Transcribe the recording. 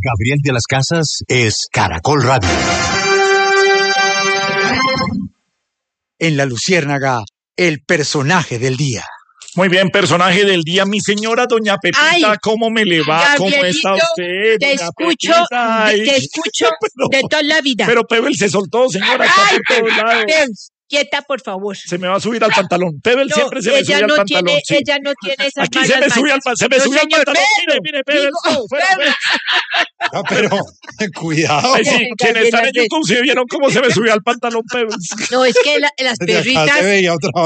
Gabriel de las Casas es Caracol Radio. En La Luciérnaga, el personaje del día. Muy bien, personaje del día, mi señora doña Pepita, Ay, ¿cómo me le va? ¿Cómo está usted? Te doña escucho, Pepita? Ay, te escucho de toda la vida. pero Pebble se soltó, señora, está Ay, por todos lados. quieta, por favor. Se me va a subir al pantalón. Pebble No, siempre se me sube al pantalón. Sí. ella no tiene esas Aquí se me sube al pantalón. Se me sube al pantalón. Mire, Pebble. No, pero cuidado. Ay, sí, quienes están en YouTube se vieron cómo se me subió al pantalón, Pebble. No, es que las Desde acá perritas... se veía otra